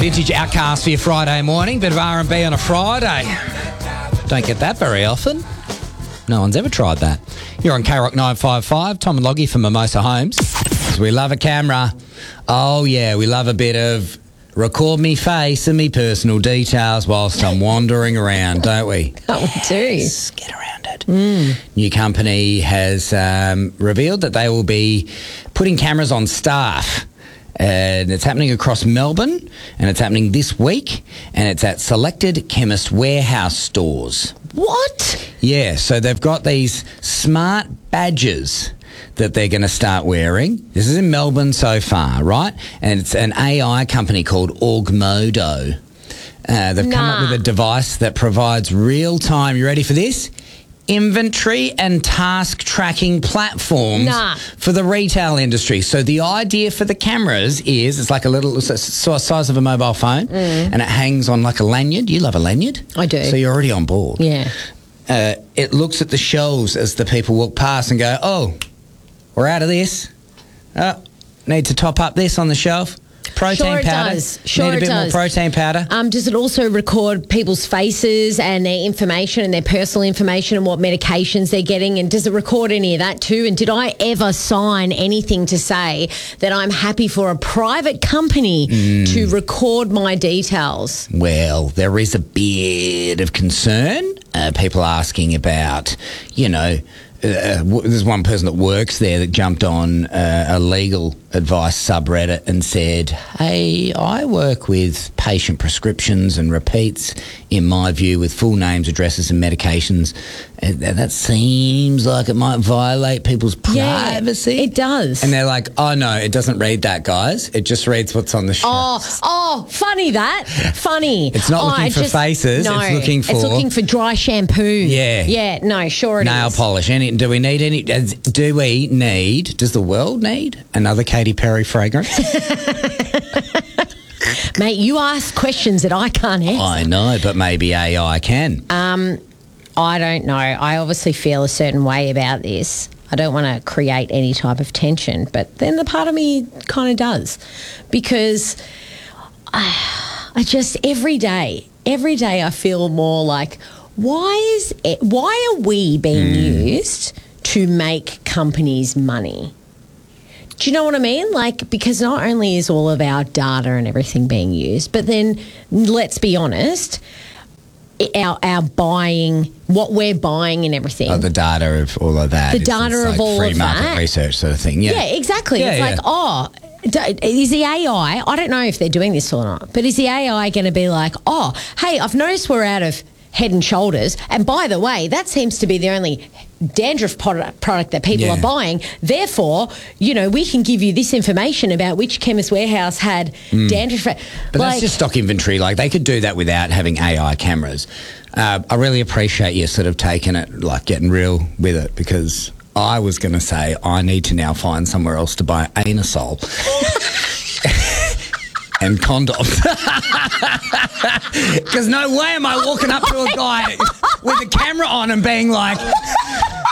Vintage Outcast for your Friday morning. Bit of R&B on a Friday. Don't get that very often. No one's ever tried that. You're on K-Rock 955. Tom and Loggy from Mimosa Homes. We love a camera. Oh, yeah, we love a bit of record me face and me personal details whilst I'm wandering around, don't we? Oh, we do. Let's get around it. New company has revealed that they will be putting cameras on staff. And it's happening across Melbourne, and it's happening this week, and it's at selected Chemist Warehouse stores. What? Yeah, so they've got these smart badges that they're going to start wearing. This is in Melbourne so far, right? And it's an AI company called Augmodo. They've come up with a device that provides real-time, you ready for this? Inventory and task tracking platforms for the retail industry. So the idea for the cameras is it's like a little size of a mobile phone and it hangs on like a lanyard. You love a lanyard? I do. So you're already on board. Yeah. It looks at the shelves as the people walk past and go, oh, we're out of this. Need to top up this on the shelf. Protein powder. Need a bit more protein powder. Does it also record people's faces and their information and their personal information and what medications they're getting? And does it record any of that too? And did I ever sign anything to say that I'm happy for a private company to record my details? Well, there is a bit of concern. People asking about, there's one person that works there that jumped on a legal advice subreddit and said, hey, I work with patient prescriptions and repeats, in my view, with full names, addresses and medications. That seems like it might violate people's privacy. Yeah, it does. And they're like, oh, no, it doesn't read that, guys. It just reads what's on the shelf. Oh, funny that. Funny. It's not looking for faces. No, it's looking for dry shampoo. Yeah. Yeah, no, sure it is. Nail polish. Does the world need another Katy Perry fragrance? Mate, you ask questions that I can't answer. I know, but maybe AI can. I don't know. I obviously feel a certain way about this. I don't want to create any type of tension, but then the part of me kind of does, because I just every day I feel more like, why are we being used to make companies money? Do you know what I mean? Like, because not only is all of our data and everything being used, but then let's be honest, our buying, what we're buying and everything. Oh, the data of all of that. The data of all free of market that. research sort of thing. Yeah, exactly. It's like, is the AI, I don't know if they're doing this or not, but is the AI going to be like, oh, hey, I've noticed we're out of Head and Shoulders, and by the way, that seems to be the only dandruff product that people are buying. Therefore, we can give you this information about which Chemist Warehouse had dandruff. But that's just stock inventory. Like, they could do that without having AI cameras. I really appreciate you sort of taking it, like getting real with it, because I was going to say I need to now find somewhere else to buy Anusol. And condoms. Because no way am I walking up to a guy with a camera on and being like,